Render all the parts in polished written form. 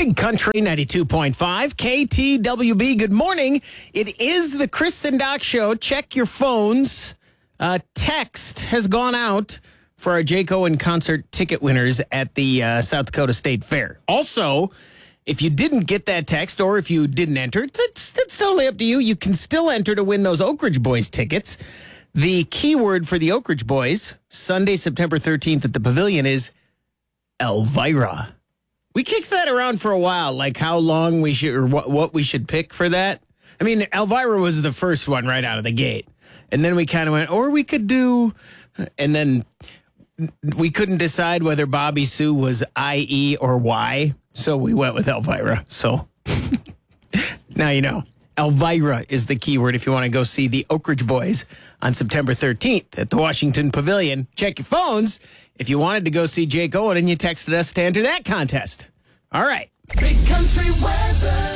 Big Country 92.5 KTWB. Good morning. It is the Chris and Doc Show. Check your phones. Text has gone out for our Jake Owen concert ticket winners at the South Dakota State Fair. Also, if you didn't get that text or if you didn't enter, it's totally up to you. You can still enter to win those Oak Ridge Boys tickets. The keyword for the Oak Ridge Boys, Sunday, September 13th at the Pavilion, is Elvira. We kicked that around for a while, like how long we should, or what we should pick for that. I mean, Elvira was the first one right out of the gate. And then we kind of went, or we could do, and then we couldn't decide whether Bobby Sue was I-E or Y. So we went with Elvira. So now you know. Elvira is the keyword if you want to go see the Oak Ridge Boys on September 13th at the Washington Pavilion. Check your phones if you wanted to go see Jake Owen and you texted us to enter that contest. All right. Big Country weather.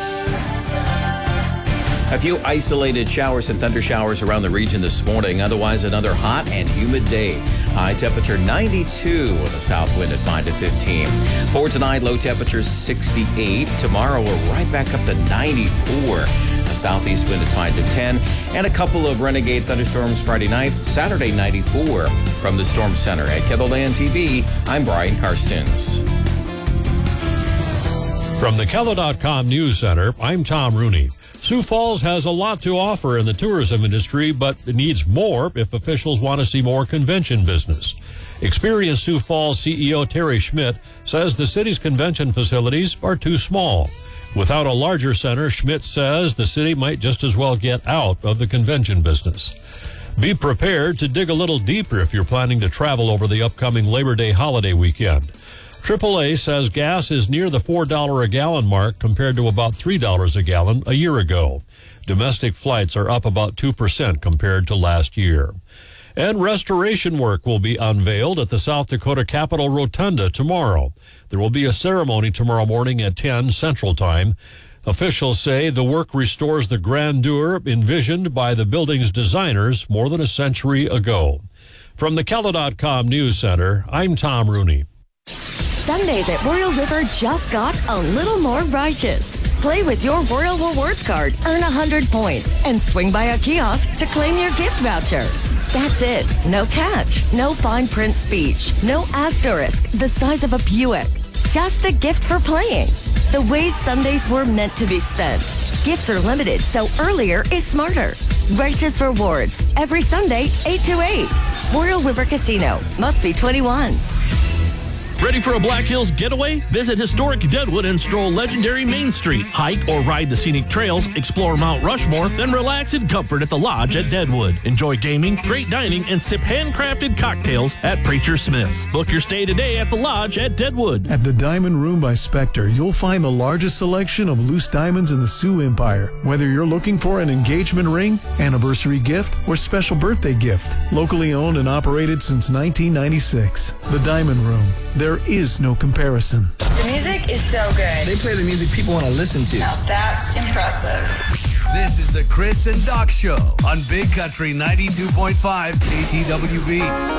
A few isolated showers and thunder showers around the region this morning. Otherwise, another hot and humid day. High temperature 92 with a south wind at 5 to 15. For tonight, low temperature 68. Tomorrow, we're right back up to 94. A southeast wind at 5 to 10. And a couple of renegade thunderstorms Friday night. Saturday, 94. From the Storm Center at KELOLAND TV, I'm Brian Karstens. From the KELO.com News Center, I'm Tom Rooney. Sioux Falls has a lot to offer in the tourism industry, but it needs more if officials want to see more convention business. Experienced Sioux Falls CEO Terry Schmidt says the city's convention facilities are too small. Without a larger center, Schmidt says the city might just as well get out of the convention business. Be prepared to dig a little deeper if you're planning to travel over the upcoming Labor Day holiday weekend. AAA says gas is near the $4 a gallon mark compared to about $3 a gallon a year ago. Domestic flights are up about 2% compared to last year. And restoration work will be unveiled at the South Dakota Capitol Rotunda tomorrow. There will be a ceremony tomorrow morning at 10 Central Time. Officials say the work restores the grandeur envisioned by the building's designers more than a century ago. From the KELO.com News Center, I'm Tom Rooney. Sundays at Royal River just got a little more righteous. Play with your Royal Rewards card, earn 100 points, and swing by a kiosk to claim your gift voucher. That's it. No catch, no fine print speech, no asterisk the size of a Buick. Just a gift for playing. The way Sundays were meant to be spent. Gifts are limited, so earlier is smarter. Righteous Rewards, every Sunday, 8 to 8. Royal River Casino. Must be 21. Ready for a Black Hills getaway? Visit historic Deadwood and stroll legendary Main Street. Hike or ride the scenic trails, explore Mount Rushmore, then relax in comfort at the Lodge at Deadwood. Enjoy gaming, great dining, and sip handcrafted cocktails at Preacher Smith's. Book your stay today at the Lodge at Deadwood. At the Diamond Room by Spectre, you'll find the largest selection of loose diamonds in the Sioux Empire. Whether you're looking for an engagement ring, anniversary gift, or special birthday gift. Locally owned and operated since 1996. The Diamond Room. There is no comparison. The music is so good. They play the music people want to listen to. Now that's impressive. This is the Chris and Doc Show on Big Country 92.5 KTWB.